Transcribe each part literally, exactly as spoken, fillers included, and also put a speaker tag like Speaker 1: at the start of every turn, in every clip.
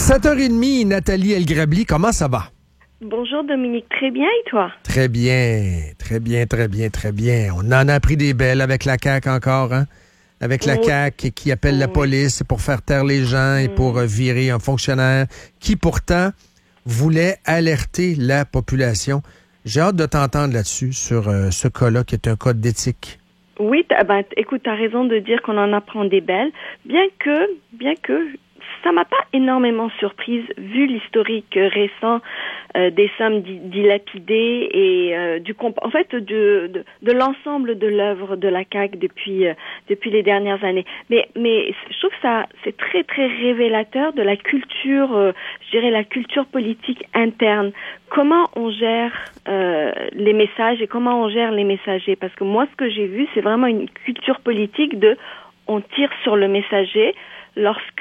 Speaker 1: sept heures trente, Nathalie Elgrabli, comment ça va?
Speaker 2: Bonjour Dominique, très bien et toi?
Speaker 1: Très bien, très bien, très bien, très bien. On en a appris des belles avec la C A Q encore, hein? Avec la
Speaker 2: Oui.
Speaker 1: C A Q qui appelle
Speaker 2: Oui.
Speaker 1: la police pour faire taire les gens et
Speaker 2: Mm.
Speaker 1: pour euh, virer un fonctionnaire qui pourtant voulait alerter la population. J'ai hâte de t'entendre là-dessus, sur euh, ce cas-là qui est un cas d'éthique.
Speaker 2: Oui, t'as, ben, écoute, tu as raison de dire qu'on en apprend des belles, bien que, bien que, ça m'a pas énormément surprise vu l'historique récent euh, des sommes di- dilapidées et euh, du comp- en fait de, de, de l'ensemble de l'œuvre de la C A Q depuis euh, depuis les dernières années. Mais mais je trouve que ça c'est très très révélateur de la culture, euh, je dirais la culture politique interne. Comment on gère euh, les messages et comment on gère les messagers. Parce que moi ce que j'ai vu c'est vraiment une culture politique de on tire sur le messager lorsque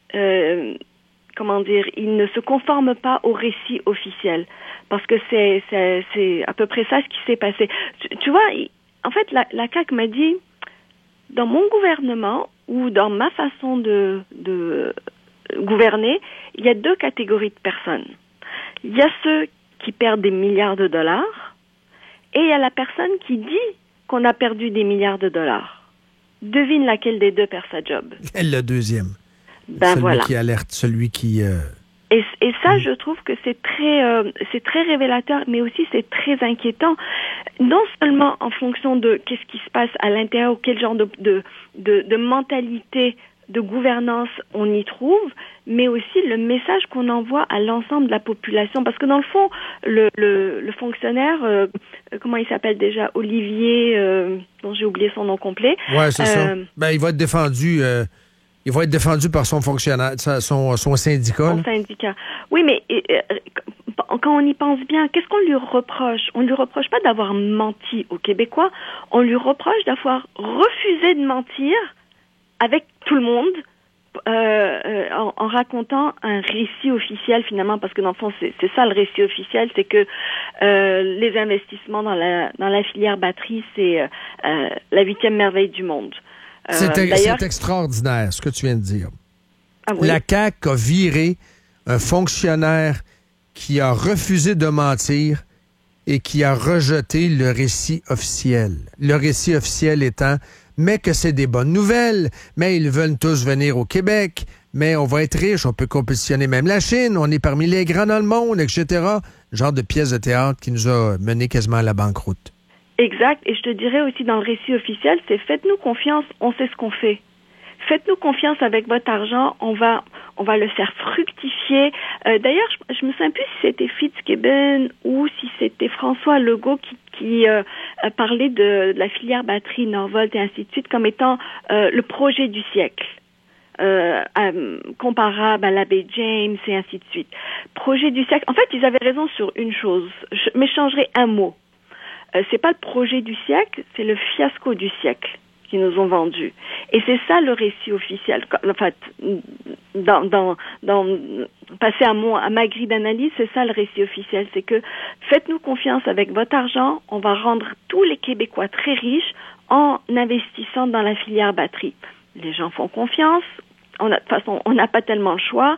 Speaker 2: Euh, comment dire, il ne se conforme pas au récit officiel. Parce que c'est, c'est, c'est à peu près ça ce qui s'est passé. Tu, tu vois, il, en fait, la, la C A Q m'a dit, dans mon gouvernement ou dans ma façon de, de gouverner, il y a deux catégories de personnes. Il y a ceux qui perdent des milliards de dollars et il y a la personne qui dit qu'on a perdu des milliards de dollars. Devine laquelle des deux perd sa job.
Speaker 1: Le deuxième.
Speaker 2: Ben
Speaker 1: celui
Speaker 2: voilà.
Speaker 1: qui alerte, celui qui... Euh...
Speaker 2: Et, et ça, je trouve que c'est très, euh, c'est très révélateur, mais aussi c'est très inquiétant. Non seulement en fonction de qu'est-ce qui se passe à l'intérieur ou quel genre de, de, de, de mentalité, de gouvernance on y trouve, mais aussi le message qu'on envoie à l'ensemble de la population. Parce que dans le fond, le, le, le fonctionnaire, euh, comment il s'appelle déjà, Olivier, euh, dont j'ai oublié son nom complet.
Speaker 1: Ouais, c'est
Speaker 2: euh,
Speaker 1: ça. Ben, il va être défendu... Euh... Il va être défendu par son fonctionnaire, son, son syndicat.
Speaker 2: Son syndicat. Oui, mais euh, quand on y pense bien, qu'est-ce qu'on lui reproche? On lui reproche pas d'avoir menti aux Québécois, on lui reproche d'avoir refusé de mentir avec tout le monde euh, euh, en, en racontant un récit officiel finalement, parce que dans le fond, c'est, c'est ça le récit officiel, c'est que euh, les investissements dans la, dans la filière batterie, c'est euh, la huitième merveille du monde.
Speaker 1: C'est,
Speaker 2: Euh,
Speaker 1: c'est extraordinaire, ce que tu viens de dire.
Speaker 2: Ah oui?
Speaker 1: La C A Q a viré un fonctionnaire qui a refusé de mentir et qui a rejeté le récit officiel. Le récit officiel étant, mais que c'est des bonnes nouvelles, mais ils veulent tous venir au Québec, mais on va être riche, on peut compétitionner même la Chine, on est parmi les grands dans le monde, et cetera. Genre de pièce de théâtre qui nous a mené quasiment à la banqueroute.
Speaker 2: Exact, et je te dirais aussi dans le récit officiel, c'est faites-nous confiance, on sait ce qu'on fait. Faites-nous confiance avec votre argent, on va on va le faire fructifier. Euh, d'ailleurs, je, je me souviens plus si c'était Fitzgibbon ou si c'était François Legault qui, qui euh, parlait de, de la filière batterie Norvolt et ainsi de suite comme étant euh, le projet du siècle. Euh, euh, comparable à l'abbé James et ainsi de suite. Projet du siècle. En fait, ils avaient raison sur une chose, je, mais je changerai un mot. Euh, c'est pas le projet du siècle, c'est le fiasco du siècle qu'ils nous ont vendu. Et c'est ça le récit officiel. En fait, dans, dans, dans, passer à, mon, à ma grille d'analyse, c'est ça le récit officiel. C'est que faites-nous confiance avec votre argent, on va rendre tous les Québécois très riches en investissant dans la filière batterie. Les gens font confiance. On a, de toute façon, on n'a pas tellement le choix.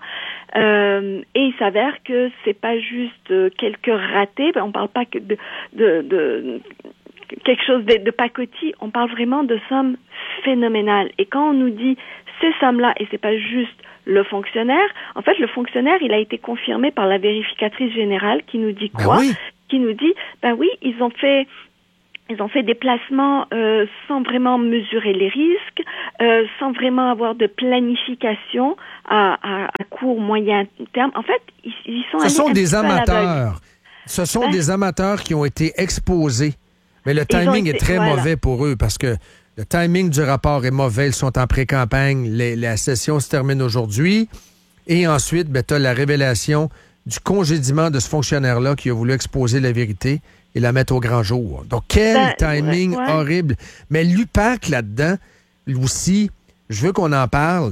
Speaker 2: Euh, et il s'avère que c'est pas juste euh, quelques ratés. Ben, on parle pas que de, de, de quelque chose de, de pacotille. On parle vraiment de sommes phénoménales. Et quand on nous dit ces sommes-là, et c'est pas juste le fonctionnaire, en fait, le fonctionnaire, il a été confirmé par la vérificatrice générale qui nous dit quoi?
Speaker 1: Ben oui.
Speaker 2: Qui nous dit, ben oui, ils ont fait Ils ont fait des placements euh, sans vraiment mesurer les risques, euh, sans vraiment avoir de planification à, à, à court, moyen terme. En fait, ils, ils sont
Speaker 1: Ce sont des
Speaker 2: à
Speaker 1: amateurs. Ce sont
Speaker 2: ben,
Speaker 1: des amateurs qui ont été exposés. Mais le timing
Speaker 2: été,
Speaker 1: est très
Speaker 2: voilà.
Speaker 1: mauvais pour eux parce que le timing du rapport est mauvais. Ils sont en pré-campagne. Les, la session se termine aujourd'hui. Et ensuite, ben, tu as la révélation du congédiement de ce fonctionnaire-là qui a voulu exposer la vérité et la mettre au grand jour. Donc, quel
Speaker 2: ben,
Speaker 1: timing
Speaker 2: ouais, ouais.
Speaker 1: horrible. Mais l'U P A C, là-dedans, lui aussi, je veux qu'on en parle.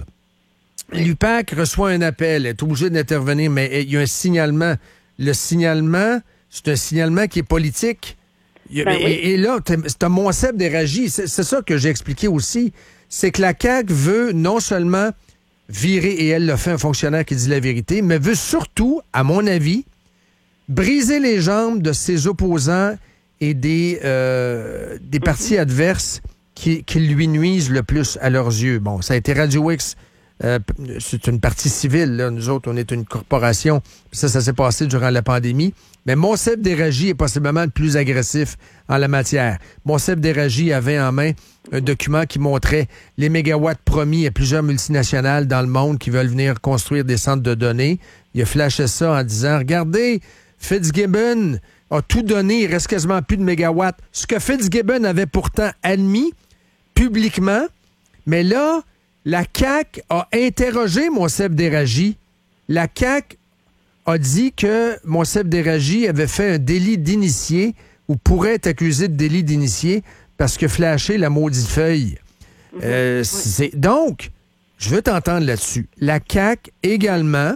Speaker 1: L'U P A C reçoit un appel, est obligé d'intervenir, mais il y a un signalement. Le signalement, c'est un signalement qui est politique. Il,
Speaker 2: ben
Speaker 1: et,
Speaker 2: oui.
Speaker 1: et là, c'est un Monsep d'Éragie. C'est, c'est ça que j'ai expliqué aussi. C'est que la C A Q veut non seulement virer, et elle l'a fait, un fonctionnaire qui dit la vérité, mais veut surtout, à mon avis, briser les jambes de ses opposants et des, euh, des partis adverses qui, qui lui nuisent le plus à leurs yeux. Bon, ça a été Radio X. Euh, c'est une partie civile, là. Nous autres, on est une corporation. Ça, ça s'est passé durant la pandémie. Mais Monsef Déragi est possiblement le plus agressif en la matière. Monsef Déragi avait en main un document qui montrait les mégawatts promis à plusieurs multinationales dans le monde qui veulent venir construire des centres de données. Il a flashé ça en disant, regardez, Fitzgibbon a tout donné, il reste quasiment plus de mégawatts. Ce que Fitzgibbon avait pourtant admis publiquement, mais là, la C A Q a interrogé Monsef Déragi. La C A Q a dit que Monsef Déragi avait fait un délit d'initié ou pourrait être accusé de délit d'initié parce que flashé la maudite feuille. Mm-hmm. Euh, oui. c'est... Donc, je veux t'entendre là-dessus. La C A Q également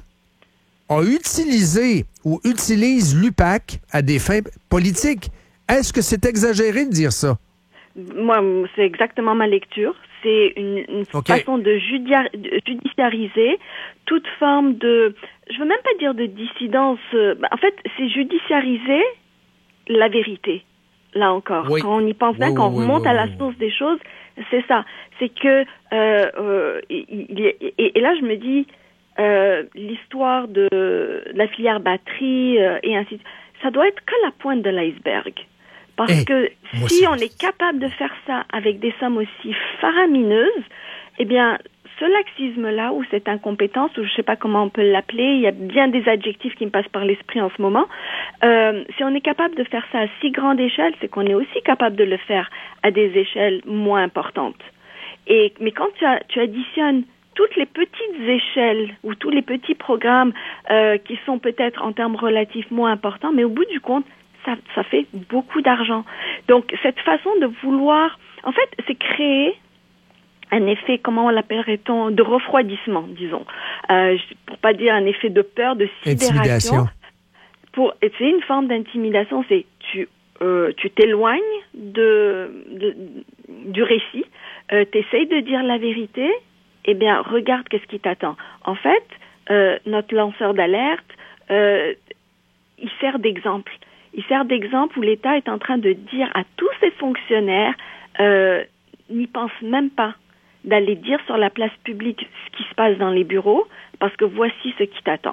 Speaker 1: a utilisé ou utilise l'U P A C à des fins politiques. Est-ce que c'est exagéré de dire ça?
Speaker 2: Moi, c'est exactement ma lecture. C'est une, une okay. façon de, judia- de judiciariser toute forme de... Je veux même pas dire de dissidence. En fait, c'est judiciariser la vérité. Là encore, oui. Quand on y pense bien, oui, quand oui, on remonte oui, à la oui. source des choses, c'est ça. C'est que... Euh, euh, il, il, et, et là, je me dis, euh, l'histoire de, de la filière batterie euh, et ainsi de suite, ça doit être que la pointe de l'iceberg. Parce hey, que si on est capable de faire ça avec des sommes aussi faramineuses, eh bien, ce laxisme-là, ou cette incompétence, ou je ne sais pas comment on peut l'appeler, il y a bien des adjectifs qui me passent par l'esprit en ce moment, euh, si on est capable de faire ça à si grande échelle, c'est qu'on est aussi capable de le faire à des échelles moins importantes. Et, mais quand tu, as, tu additionnes toutes les petites échelles ou tous les petits programmes euh, qui sont peut-être en termes relatifs moins importants, mais au bout du compte, Ça, ça fait beaucoup d'argent. Donc, cette façon de vouloir... En fait, c'est créer un effet, comment on l'appellerait-on, de refroidissement, disons. Euh, pour pas dire un effet de peur, de sidération. Pour, c'est une forme d'intimidation. C'est tu, euh, tu t'éloignes de, de, du récit, euh, t'essayes de dire la vérité, eh bien, regarde qu'est-ce qui t'attend. En fait, euh, notre lanceur d'alerte, euh, il sert d'exemple. Il sert d'exemple où l'État est en train de dire à tous ses fonctionnaires, euh, n'y pense même pas d'aller dire sur la place publique ce qui se passe dans les bureaux, parce que voici ce qui t'attend.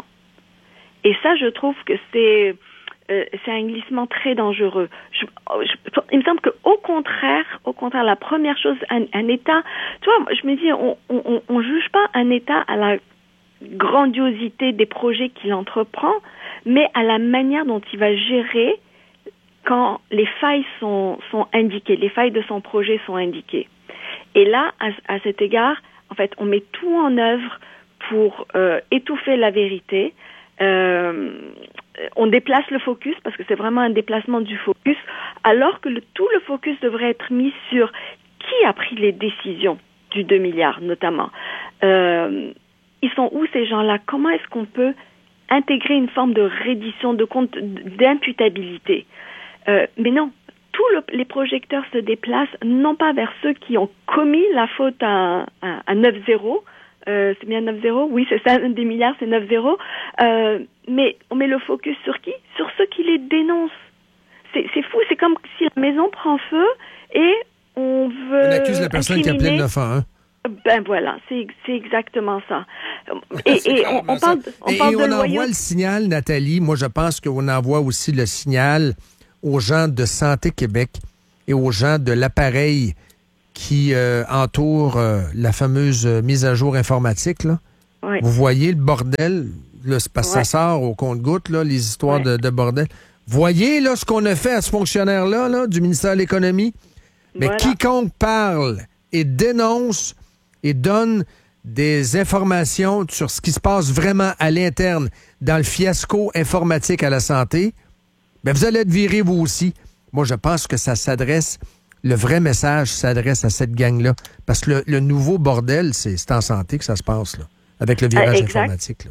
Speaker 2: Et ça, je trouve que c'est, euh, c'est un glissement très dangereux. Je, je, il me semble qu'au contraire, au contraire, la première chose, un, un État, tu vois, je me dis, on, on, on juge pas un État à la grandiosité des projets qu'il entreprend, mais à la manière dont il va gérer quand les failles sont, sont indiquées, les failles de son projet sont indiquées. Et là, à, à cet égard, en fait, on met tout en œuvre pour euh, étouffer la vérité. Euh, on déplace le focus, parce que c'est vraiment un déplacement du focus, alors que le, tout le focus devrait être mis sur qui a pris les décisions du deux milliards, notamment. Euh, ils sont où, ces gens-là? Comment est-ce qu'on peut intégrer une forme de reddition de compte, d'imputabilité. Euh, mais non, tous le, les projecteurs se déplacent, non pas vers ceux qui ont commis la faute à, à, à neuf zéro, euh, c'est bien neuf zéro, oui, c'est ça, des milliards, c'est neuf zéro, euh, mais on met le focus sur qui? Sur ceux qui les dénoncent. C'est, c'est fou, c'est comme si la maison prend feu et on veut...
Speaker 1: On accuse la personne qui a appelé le neuf un un.
Speaker 2: Ben voilà, c'est, c'est exactement ça. Et, et on, on parle, on
Speaker 1: et,
Speaker 2: parle
Speaker 1: et
Speaker 2: de
Speaker 1: on
Speaker 2: loyauté.
Speaker 1: envoie le signal, Nathalie. Moi, je pense qu'on envoie aussi le signal aux gens de Santé Québec et aux gens de l'appareil qui euh, entoure euh, la fameuse euh, mise à jour informatique. Là.
Speaker 2: Oui.
Speaker 1: Vous voyez le bordel, là, c'est parce que ouais. ça sort au compte-gouttes, là, les histoires ouais. de, de bordel. Voyez là, ce qu'on a fait à ce fonctionnaire-là là, du ministère de l'Économie. Mais voilà. Quiconque parle et dénonce et donne des informations sur ce qui se passe vraiment à l'interne dans le fiasco informatique à la santé, bien, vous allez être viré vous aussi. Moi, je pense que ça s'adresse, le vrai message s'adresse à cette gang-là. Parce que le, le nouveau bordel, c'est, c'est en santé que ça se passe, là, avec le virage
Speaker 2: euh, exact.
Speaker 1: informatique. Là.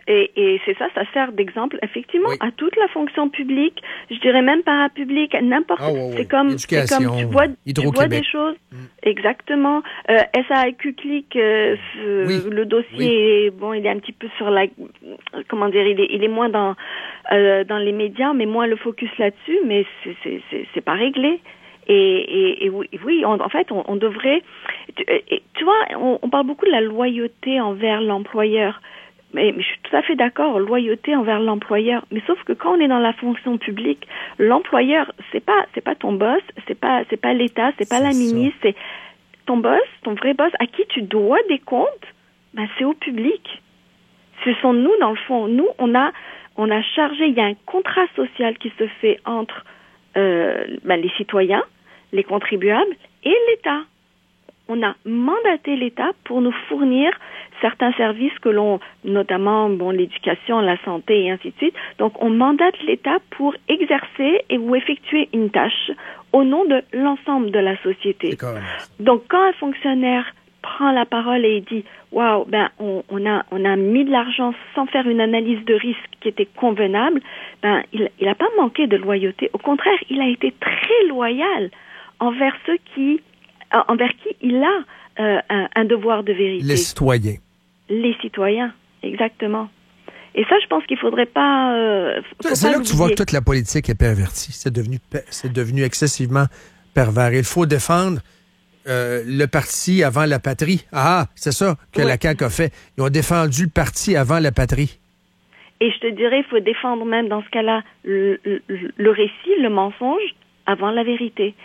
Speaker 2: Et, et c'est ça, ça sert d'exemple, effectivement,
Speaker 1: oui.
Speaker 2: à toute la fonction publique, je dirais même parapublique, n'importe.
Speaker 1: Ah, oui, oui.
Speaker 2: C'est comme, c'est comme tu vois, tu vois des choses. Mm. Exactement. Euh, S A Q Click, euh, oui. le dossier, oui. bon, il est un petit peu sur la, comment dire, il est, il est moins dans, euh, dans les médias, mais moins le focus là-dessus, mais c'est, c'est, c'est, c'est pas réglé. Et, et, et oui, oui on, en fait, on, on devrait, tu, et, tu vois, on, on parle beaucoup de la loyauté envers l'employeur. Mais, mais je suis tout à fait d'accord, loyauté envers l'employeur. Mais sauf que quand on est dans la fonction publique, l'employeur, c'est pas, c'est pas ton boss, c'est pas, c'est pas l'État, c'est pas c'est la ministre, ça. C'est ton boss, ton vrai boss, à qui tu dois des comptes. Ben c'est au public. Ce sont nous dans le fond. Nous, on a, on a chargé. Il y a un contrat social qui se fait entre euh, ben, les citoyens, les contribuables et l'État. On a mandaté l'État pour nous fournir certains services que l'on, notamment bon l'éducation, la santé et ainsi de suite. Donc on mandate l'État pour exercer et ou effectuer une tâche au nom de l'ensemble de la société. Donc quand un fonctionnaire prend la parole et dit waouh, ben on, on a on a mis de l'argent sans faire une analyse de risque qui était convenable, ben il il a pas manqué de loyauté. Au contraire, il a été très loyal envers ceux qui envers qui il a euh, un, un devoir de vérité.
Speaker 1: Les citoyens.
Speaker 2: Les citoyens, exactement. Et ça, je pense qu'il faudrait pas. Euh, faut
Speaker 1: c'est
Speaker 2: pas
Speaker 1: là que tu vois que toute la politique est pervertie. C'est devenu, c'est devenu excessivement pervers. Il faut défendre euh, le parti avant la patrie. Ah, c'est ça que oui. la C A Q a fait. Ils ont défendu le parti avant la patrie.
Speaker 2: Et je te dirais, il faut défendre même dans ce cas-là le, le, le récit, le mensonge avant la vérité.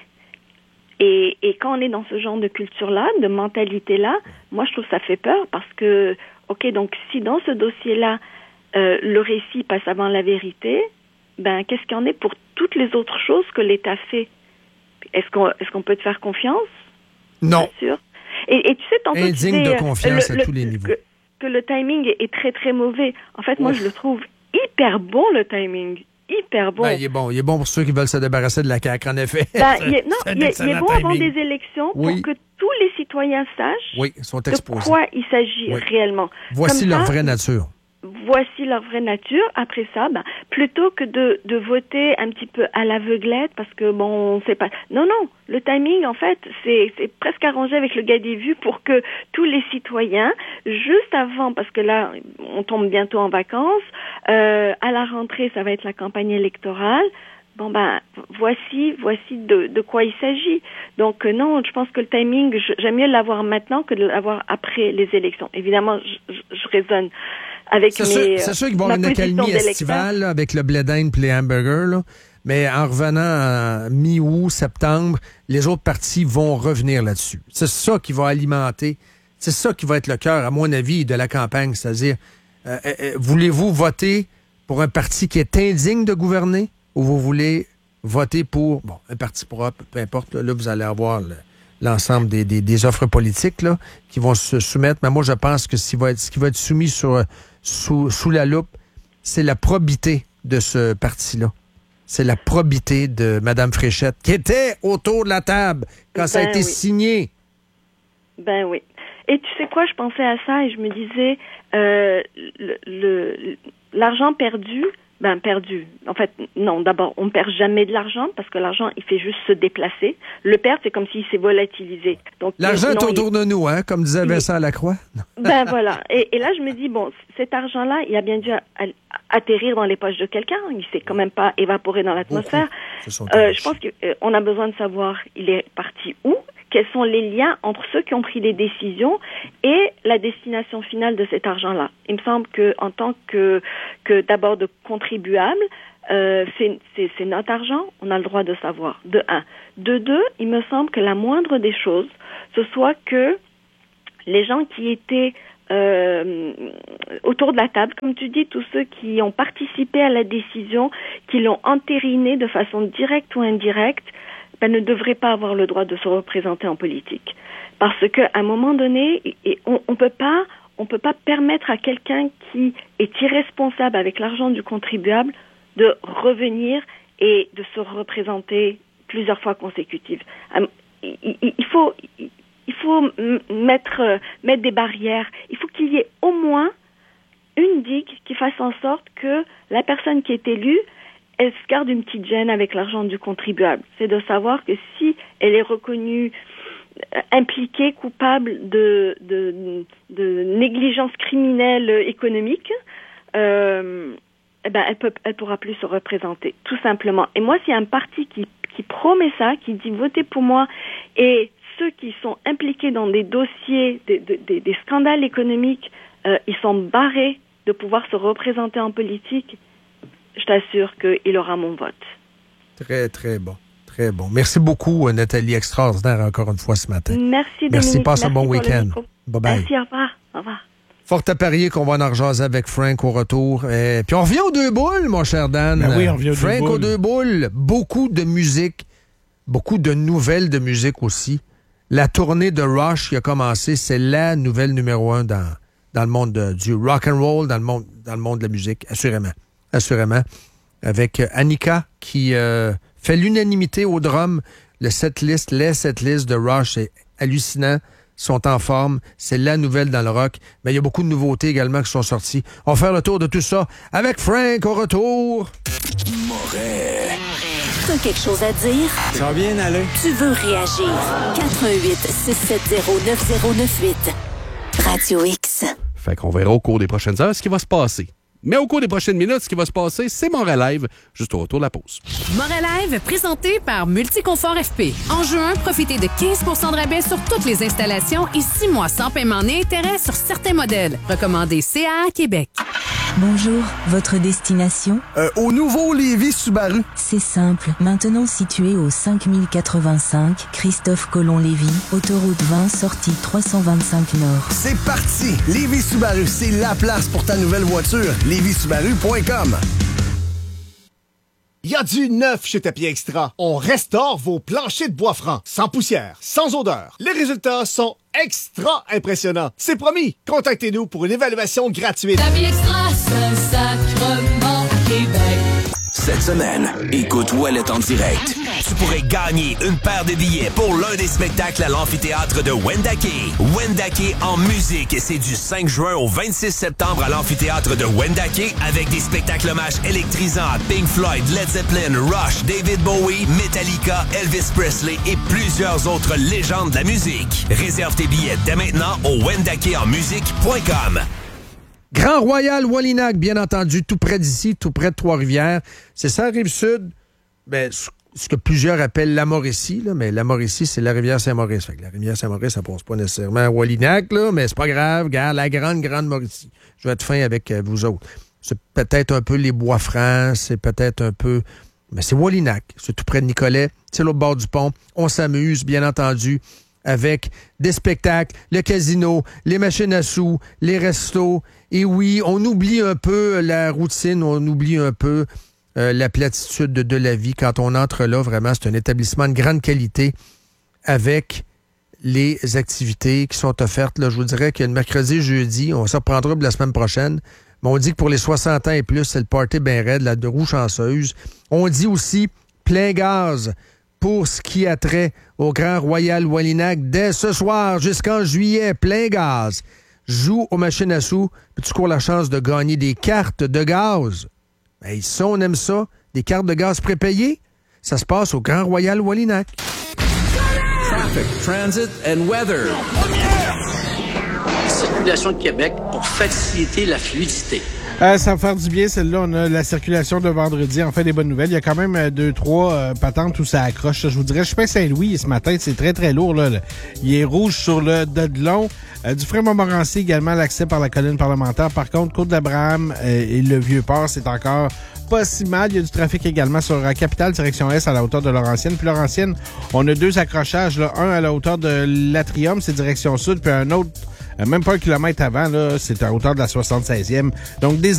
Speaker 2: Et, et quand on est dans ce genre de culture-là, de mentalité-là, moi, je trouve que ça fait peur parce que, OK, donc si dans ce dossier-là, euh, le récit passe avant la vérité, ben qu'est-ce qu'il y en est pour toutes les autres choses que l'État fait? Est-ce qu'on, est-ce qu'on peut te faire confiance?
Speaker 1: Non.
Speaker 2: Bien sûr. Et, et tu sais, tantôt,
Speaker 1: indigne
Speaker 2: tu
Speaker 1: de
Speaker 2: dis,
Speaker 1: confiance
Speaker 2: le,
Speaker 1: à
Speaker 2: le,
Speaker 1: tous les niveaux.
Speaker 2: Que, que le timing est très, très mauvais. En fait, Ouf. moi, je le trouve hyper bon, le timing. Hyper bon.
Speaker 1: Ben, il est bon. Il est bon pour ceux qui veulent se débarrasser de la C A Q, en effet.
Speaker 2: Ben, il est, non, il est, il est bon timing. Avant des élections
Speaker 1: oui.
Speaker 2: pour que tous les citoyens sachent
Speaker 1: oui, sont exposés.
Speaker 2: de quoi il s'agit oui. réellement.
Speaker 1: Voici
Speaker 2: Comme
Speaker 1: leur
Speaker 2: ça,
Speaker 1: vraie nature.
Speaker 2: Voici leur vraie nature. Après ça, ben, plutôt que de, de voter un petit peu à l'aveuglette, parce que bon, on sait pas. Non, non. Le timing, en fait, c'est, c'est presque arrangé avec le gars des vues pour que tous les citoyens, juste avant, parce que là, on tombe bientôt en vacances, euh, à la rentrée, ça va être la campagne électorale. Bon ben, voici, voici de, de quoi il s'agit. Donc euh, non, je pense que le timing, je, j'aime mieux l'avoir maintenant que de l'avoir après les élections. Évidemment, je, je, je raisonne avec
Speaker 1: c'est
Speaker 2: mes.
Speaker 1: Sûr, c'est sûr qu'ils vont avoir une accalmie estivale là, avec le blé d'Inde et les hamburgers, là. Mais en revenant à mi-août, septembre, les autres partis vont revenir là-dessus. C'est ça qui va alimenter, c'est ça qui va être le cœur, à mon avis, de la campagne. C'est-à-dire, euh, euh, voulez-vous voter pour un parti qui est indigne de gouverner? Ou vous voulez voter pour bon, un parti propre, peu importe, là, là vous allez avoir le, l'ensemble des, des, des offres politiques là, qui vont se soumettre. Mais moi, je pense que ce qui va être, ce qui va être soumis sur, sous, sous la loupe, c'est la probité de ce parti-là. C'est la probité de Mme Fréchette, qui était autour de la table quand ben ça a été oui. signé.
Speaker 2: Ben oui. Et tu sais quoi, je pensais à ça et je me disais, euh, le, le, l'argent perdu... Ben, perdu. En fait, non, d'abord, on ne perd jamais de l'argent parce que l'argent, il fait juste se déplacer. Le perdre, c'est comme s'il s'est volatilisé. Donc,
Speaker 1: l'argent
Speaker 2: non,
Speaker 1: est autour
Speaker 2: il...
Speaker 1: de nous, hein, comme disait Vincent Lacroix.
Speaker 2: Ben voilà. Et, et là, je me dis, bon, cet argent-là, il a bien dû atterrir dans les poches de quelqu'un. Il s'est quand même pas évaporé dans l'atmosphère. Euh, je pense qu'on a besoin de savoir, il est parti où? Quels sont les liens entre ceux qui ont pris les décisions et la destination finale de cet argent-là. Il me semble que, en tant que, que d'abord de contribuable, euh, c'est, c'est, c'est notre argent, on a le droit de savoir. De un. De deux, il me semble que la moindre des choses, ce soit que les gens qui étaient euh, autour de la table, comme tu dis, tous ceux qui ont participé à la décision, qui l'ont entérinée de façon directe ou indirecte, ben, ne devrait pas avoir le droit de se représenter en politique. Parce qu'à un moment donné, on ne peut pas, on peut pas permettre à quelqu'un qui est irresponsable avec l'argent du contribuable de revenir et de se représenter plusieurs fois consécutives. Il faut, il faut mettre, mettre des barrières. Il faut qu'il y ait au moins une une digue qui fasse en sorte que la personne qui est élue, elle se garde une petite gêne avec l'argent du contribuable. C'est de savoir que si elle est reconnue euh, impliquée, coupable de, de, de négligence criminelle économique, euh, eh ben, elle peut, elle pourra plus se représenter, tout simplement. Et moi, s'il y a un parti qui, qui promet ça, qui dit votez pour moi, et ceux qui sont impliqués dans des dossiers, des, des, des scandales économiques, euh, ils sont barrés de pouvoir se représenter en politique, je t'assure qu'il aura mon vote.
Speaker 1: Très, très bon. Très bon. Merci beaucoup, Nathalie. Extraordinaire encore une fois ce matin.
Speaker 2: Merci, Dominique.
Speaker 1: Merci, passe un bon week-end.
Speaker 2: Bye-bye. Merci, au revoir. Au revoir.
Speaker 1: Fort à parier qu'on va en rejaser avec Frank au retour. Et puis on revient aux deux boules, mon cher Dan.
Speaker 3: Ben oui, on revient aux
Speaker 1: Frank
Speaker 3: deux boules.
Speaker 1: aux deux boules. Beaucoup de musique, beaucoup de nouvelles de musique aussi. La tournée de Rush qui a commencé, c'est la nouvelle numéro un dans, dans le monde de, du rock and roll, dans le monde, dans le monde de la musique, assurément. Assurément. Avec Annika qui euh, fait l'unanimité au drum. Le setlist, les setlists de Rush, c'est hallucinant. Ils sont en forme. C'est la nouvelle dans le rock. Mais il y a beaucoup de nouveautés également qui sont sorties. On va faire le tour de tout ça avec Frank au retour.
Speaker 4: Moret. T'as quelque chose à dire?
Speaker 5: Ça va bien aller.
Speaker 4: Tu veux réagir? quatre un huit six sept zéro neuf zéro neuf huit. Radio X.
Speaker 3: Fait qu'on verra au cours des prochaines heures ce qui va se passer. Mais au cours des prochaines minutes, ce qui va se passer, c'est Moret Live, juste au retour de la pause.
Speaker 6: Moret Live, présenté par Multiconfort F P. En juin, profitez de quinze pour cent de rabais sur toutes les installations et six mois sans paiement ni intérêt sur certains modèles. Recommandé C A A Québec.
Speaker 7: Bonjour, votre destination?
Speaker 5: Euh, au nouveau Lévis Subaru.
Speaker 7: C'est simple. Maintenant situé au cinq mille quatre-vingt-cinq, Christophe Colomb-Lévis, autoroute vingt, sortie trois cent vingt-cinq Nord.
Speaker 5: C'est parti! Lévis Subaru, c'est la place pour ta nouvelle voiture. lévis subaru point com. Il y a du neuf chez Tapis Extra. On restaure vos planchers de bois franc, sans poussière, sans odeur. Les résultats sont extra impressionnants. C'est promis. Contactez-nous pour une évaluation gratuite.
Speaker 8: Tapis Extra, Saint-Sacrement, Québec.
Speaker 9: Cette semaine, écoute Ouellet en direct. Tu pourrais gagner une paire de billets pour l'un des spectacles à l'amphithéâtre de Wendake. Wendake en musique, c'est du cinq juin au vingt-six septembre à l'amphithéâtre de Wendake avec des spectacles hommages électrisants à Pink Floyd, Led Zeppelin, Rush, David Bowie, Metallica, Elvis Presley et plusieurs autres légendes de la musique. Réserve tes billets dès maintenant au wendake en musique point com.
Speaker 1: Grand Royal Wallinac, bien entendu, tout près d'ici, tout près de Trois-Rivières. C'est ça, Rive-Sud. Ben, ce que plusieurs appellent la Mauricie, là, mais la Mauricie, c'est la rivière Saint-Maurice. Fait que la rivière Saint-Maurice, ça passe pas nécessairement à Wallinac, là, mais c'est pas grave. Regarde, la grande, grande Mauricie. Je vais être fin avec euh, vous autres. C'est peut-être un peu les Bois-Francs, c'est peut-être un peu... Mais c'est Wallinac, c'est tout près de Nicolet, c'est l'autre bord du pont. On s'amuse, bien entendu, avec des spectacles, le casino, les machines à sous, les restos. Et oui, on oublie un peu la routine, on oublie un peu euh, la platitude de, de la vie. Quand on entre là, vraiment, c'est un établissement de grande qualité avec les activités qui sont offertes. Là, je vous dirais que le mercredi, jeudi, on s'en reprendra pour la semaine prochaine, mais on dit que pour les soixante ans et plus, c'est le party bien raide, la de roue chanceuse. On dit aussi plein gaz pour ce qui a trait au Grand Royal Wallinac dès ce soir jusqu'en juillet, plein gaz. Joue aux machines à sous, puis tu cours la chance de gagner des cartes de gaz. Ben, ça, on aime ça. Des cartes de gaz prépayées. Ça se passe au Grand Royal Wallinac.
Speaker 10: Traffic, transit and weather. Circulation de Québec pour faciliter la fluidité.
Speaker 3: Euh, ça va faire du bien, celle-là. On a la circulation de vendredi. En fait, des bonnes nouvelles. Il y a quand même euh, deux, trois euh, patentes où ça accroche. Je vous dirais, je suis pas Saint-Louis ce matin. C'est très, très lourd. Là. Il est rouge sur le Dodelon. Euh, du Fray-Montmorency également, l'accès par la colline parlementaire. Par contre, Côte-d'Abraham euh, et le Vieux-Port, c'est encore pas si mal. Il y a du trafic également sur la capitale, direction Est, à la hauteur de Laurentienne. Puis Laurentienne, on a deux accrochages. Là. Un à la hauteur de l'Atrium, c'est direction Sud. Puis un autre, euh, même pas un kilomètre avant, là, c'est à hauteur de la soixante-seizième. Donc, des